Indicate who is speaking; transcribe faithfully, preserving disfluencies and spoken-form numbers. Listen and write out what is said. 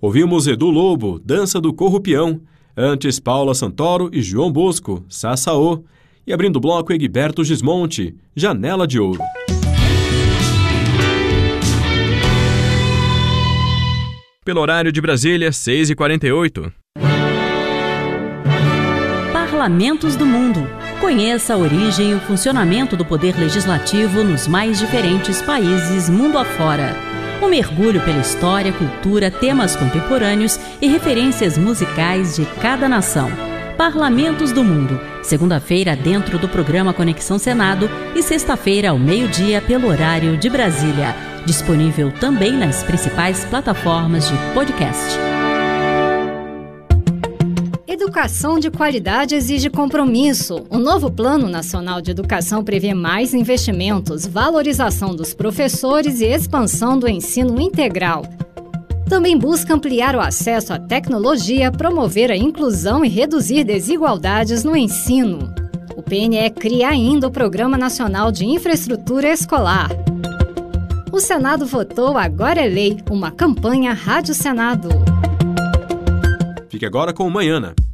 Speaker 1: Ouvimos Edu Lobo, Dança do Corrupião. Antes, Paula Santoro e João Bosco, Sassaô. E abrindo o bloco, Egberto Gismonti, Janela de Ouro. Pelo horário de Brasília, seis e quarenta e oito.
Speaker 2: Parlamentos do Mundo. Conheça a origem e o funcionamento do poder legislativo nos mais diferentes países mundo afora. Um mergulho pela história, cultura, temas contemporâneos e referências musicais de cada nação. Parlamentos do Mundo. Segunda-feira dentro do programa Conexão Senado e sexta-feira ao meio-dia pelo horário de Brasília. Disponível também nas principais plataformas de podcast.
Speaker 3: Educação de qualidade exige compromisso. O novo Plano Nacional de Educação prevê mais investimentos, valorização dos professores e expansão do ensino integral. Também busca ampliar o acesso à tecnologia, promover a inclusão e reduzir desigualdades no ensino. O P N E cria ainda o Programa Nacional de Infraestrutura Escolar. O Senado votou Agora é Lei, uma campanha Rádio Senado.
Speaker 1: Fique agora com o Manhã.